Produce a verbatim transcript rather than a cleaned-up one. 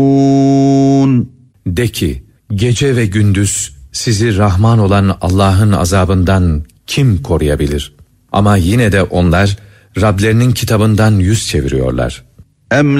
De ki, gece ve gündüz sizi Rahman olan Allah'ın azabından kim koruyabilir? Ama yine de onlar Rablerinin kitabından yüz çeviriyorlar. Em